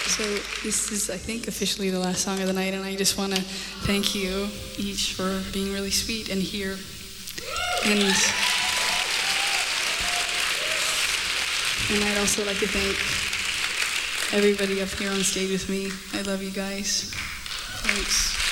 So this is, I think, officially the last song of the night, and I just want to thank you each for being really sweet and here. And I'd also like to thank everybody up here on stage with me. I love you guys. Thanks.